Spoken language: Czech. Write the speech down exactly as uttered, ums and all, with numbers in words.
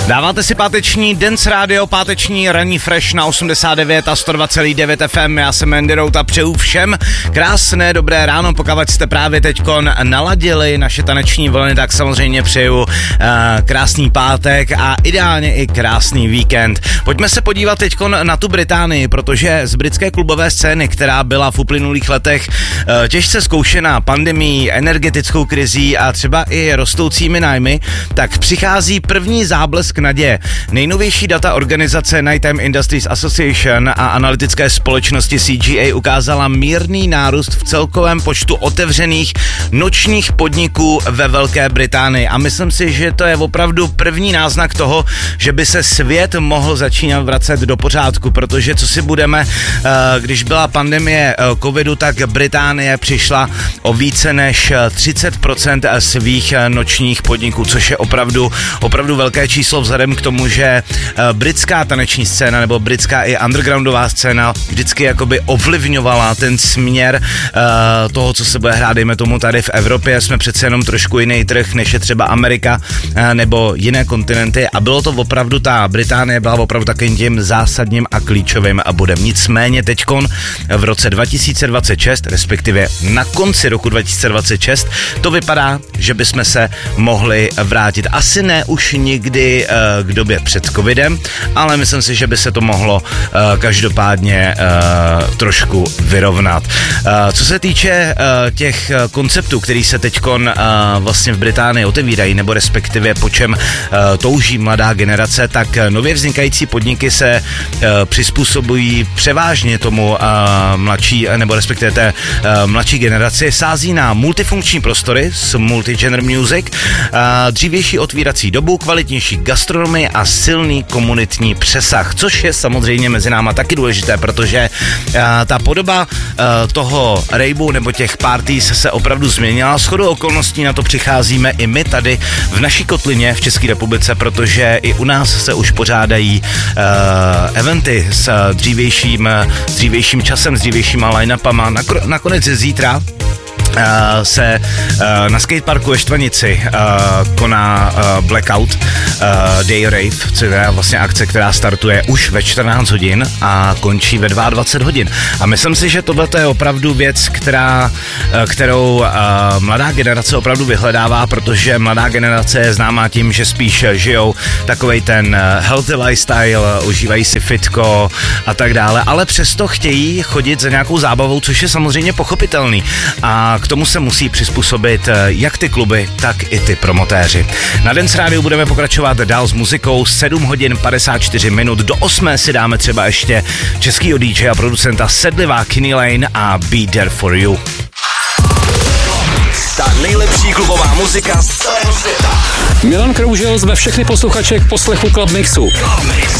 Dáváte si páteční Dance Radio, páteční ranní fresh na osmdesát devět a sto dva celá devět F M. Já jsem Andy Rout a přeju všem krásné dobré ráno, pokud jste právě teďkon naladili naše taneční vlny, tak samozřejmě přeju uh, krásný pátek a ideálně i krásný víkend. Pojďme se podívat teďkon na tu Británii, protože z britské klubové scény, která byla v uplynulých letech uh, těžce zkoušená pandemií, energetickou krizí a třeba i rostoucími nájmy, tak přichází první záblesk naděje. Nejnovější data organizace Nighttime Industries Association a analytické společnosti C G A ukázala mírný nárůst v celkovém počtu otevřených nočních podniků ve Velké Británii. A myslím si, že to je opravdu první náznak toho, že by se svět mohl začínat vracet do pořádku, protože co si budeme, když byla pandemie covidu, tak Británie přišla o více než třicet procent svých nočních podniků, což je opravdu, opravdu velké číslo vzhledem k tomu, že britská taneční scéna nebo britská i undergroundová scéna vždycky jakoby ovlivňovala ten směr uh, toho, co se bude hrát, dejme tomu tady v Evropě. Jsme přece jenom trošku jiný trh, než je třeba Amerika uh, nebo jiné kontinenty a bylo to opravdu, ta Británie byla opravdu takovým tím zásadním a klíčovým bodem. Nicméně teďkon v roce dva tisíce dvacet šest, respektive na konci roku dva tisíce dvacet šest, to vypadá, že bychom se mohli vrátit. Asi ne už nikdy uh, k době před covidem, ale myslím si, že by se to mohlo uh, každopádně uh, trošku vyrovnat. Uh, co se týče uh, těch uh, konceptů, který se teďkon uh, vlastně v Británii otevírají, nebo respektive po čem uh, touží mladá generace, tak uh, nově vznikající podniky se uh, přizpůsobují převážně tomu uh, mladší, nebo respektive té uh, mladší generaci, sází na multifunkční prostory s multigenre music, uh, dřívější otvírací dobu, kvalitnější gastronomii a silný komunitní přesah, což je samozřejmě mezi náma taky důležité, protože uh, ta podoba uh, toho rejbu nebo těch parties se opravdu změnila. Shodou okolností na to přicházíme i my tady v naší kotlině v České republice, protože i u nás se už pořádají uh, eventy s dřívějším, s dřívějším časem, s dřívějšíma line-upama. Nakro- nakonec zítra Uh, se uh, na skateparku ve Štvanici uh, koná uh, Blackout uh, Day Rave, což je vlastně akce, která startuje už ve čtrnáct hodin a končí ve dvacet dva hodin. A myslím si, že tohle je opravdu věc, která, uh, kterou uh, mladá generace opravdu vyhledává, protože mladá generace je známá tím, že spíš žijou takovej ten uh, healthy lifestyle, užívají si fitko a tak dále, ale přesto chtějí chodit za nějakou zábavou, což je samozřejmě pochopitelný. A k tomu se musí přizpůsobit jak ty kluby, tak i ty promotéři. Na Dance Rádiu budeme pokračovat dál s muzikou, sedm hodin padesát čtyři minut, do osmé si dáme třeba ještě českýho D J a producenta Sedlivá Kenny Lane a Be There For You. Ta nejlepší klubová muzika z celého světa. Milan Kroužel zve všechny posluchače k poslechu Club Mixu. Club Mix.